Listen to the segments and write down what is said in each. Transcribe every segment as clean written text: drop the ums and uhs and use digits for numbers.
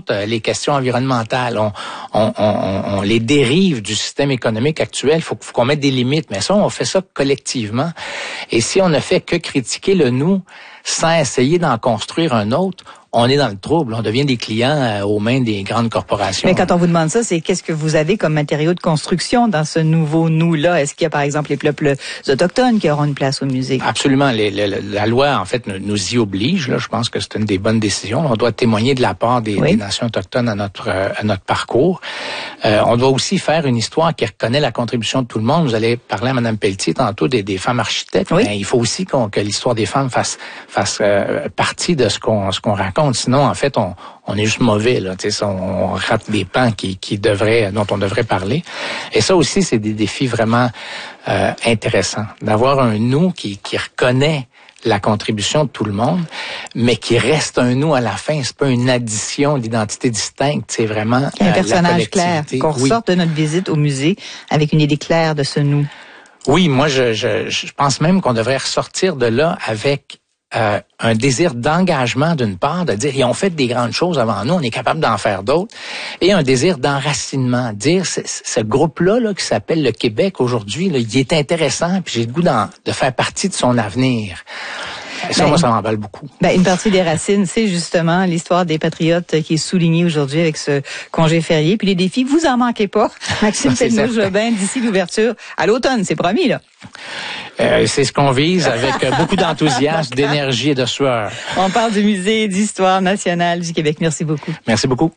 sorte les questions environnementales, on les dérive du système économique actuel. Faut qu'on mette des limites. Mais ça, on fait ça collectivement. Et si on ne fait que critiquer le nous sans essayer d'en construire un autre, on est dans le trouble. On devient des clients aux mains des grandes corporations. Mais quand on vous demande ça, c'est qu'est-ce que vous avez comme matériaux de construction dans ce nouveau nous-là? Est-ce qu'il y a, par exemple, les peuples autochtones qui auront une place au musée? Absolument. La loi, en fait, nous y oblige. Là, je pense que c'est une des bonnes décisions. On doit témoigner de la part des nations autochtones à notre parcours. On doit aussi faire une histoire qui reconnaît la contribution de tout le monde. Vous allez parler à Mme Pelletier tantôt des femmes architectes. Oui. Mais il faut aussi que l'histoire des femmes fasse partie de ce qu'on raconte. Sinon, en fait, on est juste mauvais, là. Tu sais, on rate des pans dont on devrait parler. Et ça aussi, c'est des défis vraiment intéressants. D'avoir un nous qui reconnaît la contribution de tout le monde, mais qui reste un nous à la fin. C'est pas une addition d'identités distinctes. C'est vraiment un personnage clair. Qu'on ressorte de notre visite au musée avec une idée claire de ce nous. Oui, moi, je pense même qu'on devrait ressortir de là avec un désir d'engagement d'une part, de dire ils ont fait des grandes choses avant nous, on est capable d'en faire d'autres, et un désir d'enracinement, dire ce groupe-là qui s'appelle le Québec aujourd'hui, là, il est intéressant, puis j'ai le goût de faire partie de son avenir. Et ça, moi, ça m'emballe beaucoup. Une partie des racines, c'est justement l'histoire des patriotes qui est soulignée aujourd'hui avec ce congé férié. Puis les défis, vous en manquez pas. Maxime Penneau-Jobin, d'ici l'ouverture à l'automne, c'est promis, là. C'est ce qu'on vise avec beaucoup d'enthousiasme, d'énergie et de sueur. On parle du Musée d'histoire nationale du Québec. Merci beaucoup. Merci beaucoup.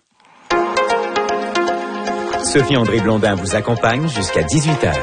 Sophie-André Blondin vous accompagne jusqu'à 18h.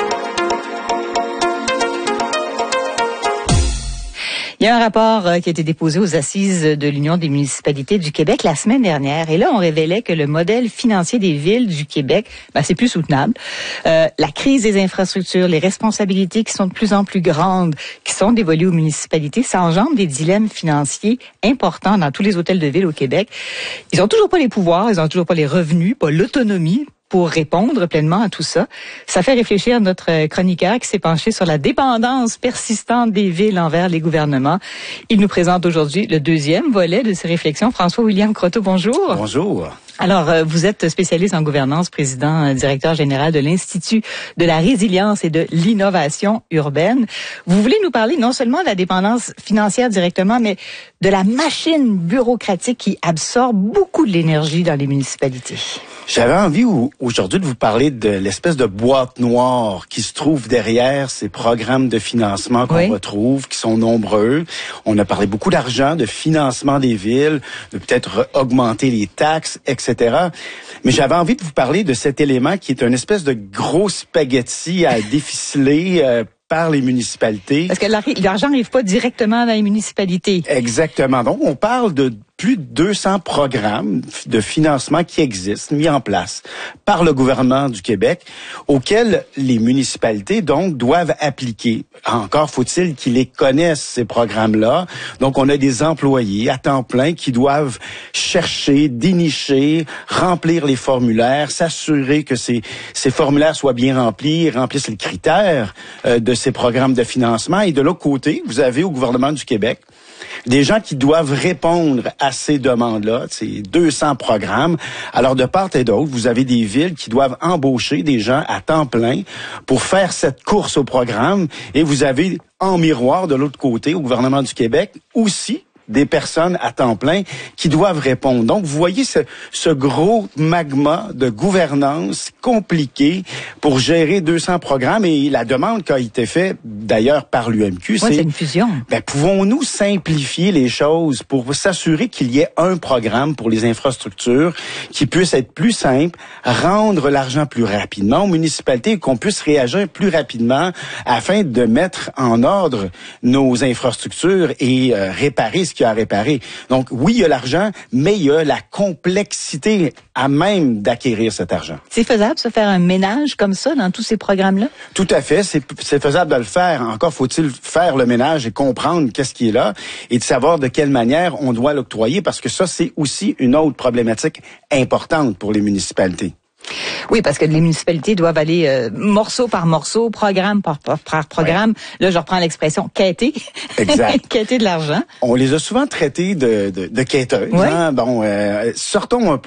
Il y a un rapport qui a été déposé aux assises de l'Union des municipalités du Québec la semaine dernière. Et là, on révélait que le modèle financier des villes du Québec, c'est plus soutenable. La crise des infrastructures, les responsabilités qui sont de plus en plus grandes, qui sont dévolues aux municipalités, ça engendre des dilemmes financiers importants dans tous les hôtels de ville au Québec. Ils ont toujours pas les pouvoirs, ils ont toujours pas les revenus, pas l'autonomie pour répondre pleinement à tout ça. Ça fait réfléchir notre chroniqueur qui s'est penché sur la dépendance persistante des villes envers les gouvernements. Il nous présente aujourd'hui le deuxième volet de ces réflexions. François-William Croteau, bonjour. Bonjour. Alors, vous êtes spécialiste en gouvernance, président, directeur général de l'Institut de la résilience et de l'innovation urbaine. Vous voulez nous parler non seulement de la dépendance financière directement, mais de la machine bureaucratique qui absorbe beaucoup de l'énergie dans les municipalités. J'avais envie aujourd'hui de vous parler de l'espèce de boîte noire qui se trouve derrière ces programmes de financement qu'on retrouve, qui sont nombreux. On a parlé beaucoup d'argent, de financement des villes, de peut-être augmenter les taxes, etc. Mais j'avais envie de vous parler de cet élément qui est une espèce de gros spaghetti à déficeler par les municipalités. Parce que l'argent n'arrive pas directement dans les municipalités. Exactement. Donc, on parle de plus de 200 programmes de financement qui existent, mis en place par le gouvernement du Québec, auxquels les municipalités, donc, doivent appliquer. Encore faut-il qu'ils les connaissent, ces programmes-là. Donc, on a des employés à temps plein qui doivent chercher, dénicher, remplir les formulaires, s'assurer que ces formulaires soient bien remplis, remplissent les critères de ces programmes de financement. Et de l'autre côté, vous avez au gouvernement du Québec des gens qui doivent répondre à ces demandes-là, ces 200 programmes. Alors, de part et d'autre, vous avez des villes qui doivent embaucher des gens à temps plein pour faire cette course au programme. Et vous avez, en miroir, de l'autre côté, au gouvernement du Québec, aussi des personnes à temps plein qui doivent répondre. Donc, vous voyez ce gros magma de gouvernance compliqué pour gérer 200 programmes. Et la demande qui a été faite, d'ailleurs, par l'UMQ, c'est une fusion. Pouvons-nous simplifier les choses pour s'assurer qu'il y ait un programme pour les infrastructures qui puisse être plus simple, rendre l'argent plus rapidement aux municipalités et qu'on puisse réagir plus rapidement afin de mettre en ordre nos infrastructures et réparer ce qu'il y a à réparer. Donc, oui, il y a l'argent, mais il y a la complexité à même d'acquérir cet argent. C'est faisable de se faire un ménage comme ça dans tous ces programmes-là? Tout à fait. C'est faisable de le faire. Encore faut-il faire le ménage et comprendre qu'est-ce qui est là et de savoir de quelle manière on doit l'octroyer parce que ça, c'est aussi une autre problématique importante pour les municipalités. Oui, parce que les municipalités doivent aller morceau par morceau, programme par programme. Ouais. Là, je reprends l'expression quêter. Exact. Quêter de l'argent. On les a souvent traités de quêteuses. Ouais. Hein? Bon, sortons un peu